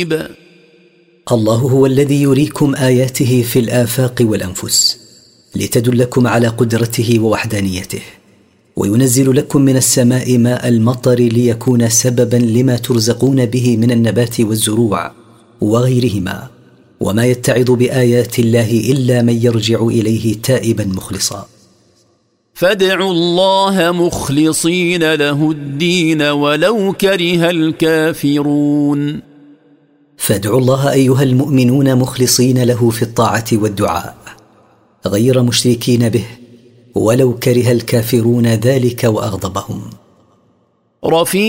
الله هو الذي يريكم آياته في الآفاق والأنفس لتدلكم على قدرته ووحدانيته، وينزل لكم من السماء ماء المطر ليكون سببا لما ترزقون به من النبات والزروع وغيرهما، وما يتعظ بآيات الله إلا من يرجع إليه تائبا مخلصا. فادعوا الله مخلصين له الدين ولو كره الكافرون. فادعوا الله أيها المؤمنون مخلصين له في الطاعة والدعاء غير مشركين به ولو كره الكافرون ذلك وأغضبهم.